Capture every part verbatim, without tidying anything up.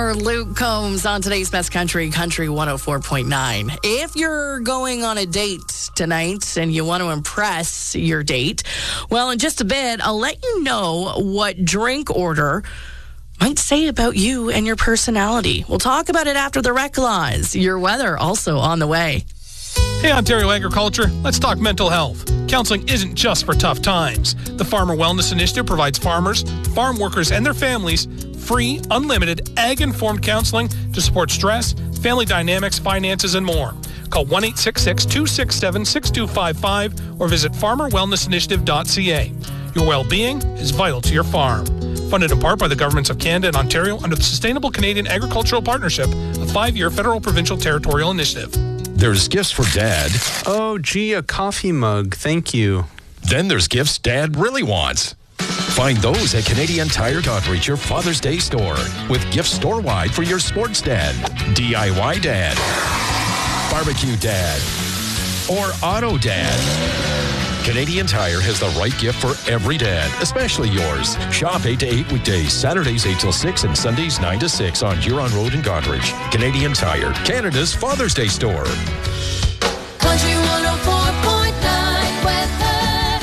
for Luke Combs on today's Best Country, Country one oh four point nine. If you're going on a date tonight and you want to impress your date, well, in just a bit, I'll let you know what drink order might say about you and your personality. We'll talk about it after the Rec Laws. Your weather also on the way. Hey, Ontario Agriculture, let's talk mental health. Counseling isn't just for tough times. The Farmer Wellness Initiative provides farmers, farm workers, and their families free, unlimited, ag-informed counseling to support stress, family dynamics, finances, and more. Call one eight six six, two six seven, six two five five or visit farmer wellness initiative dot c a. Your well-being is vital to your farm. Funded in part by the governments of Canada and Ontario under the Sustainable Canadian Agricultural Partnership, a five-year federal provincial territorial initiative. There's gifts for Dad. Oh, gee, a coffee mug. Thank you. Then there's gifts Dad really wants. Find those at Canadian Tire Goderich, your Father's Day store, with gifts store-wide for your sports dad, D I Y dad, barbecue dad, or auto dad. Canadian Tire has the right gift for every dad, especially yours. Shop eight to eight weekdays, Saturdays eight till six, and Sundays nine to six on Huron Road in Goderich. Canadian Tire, Canada's Father's Day store. Country one oh four point nine weather.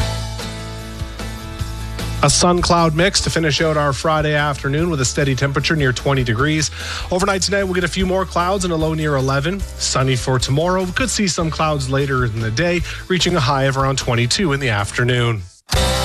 A sun-cloud mix to finish out our Friday afternoon with a steady temperature near twenty degrees. Overnight tonight, we'll get a few more clouds and a low near eleven. Sunny for tomorrow. We could see some clouds later in the day, reaching a high of around twenty-two in the afternoon.